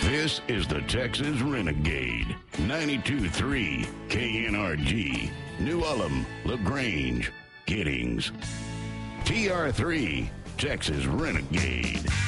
This is the Texas Renegade. 92.3 KNRG. New Ulm, LaGrange, Giddings. TR3, Texas Renegade.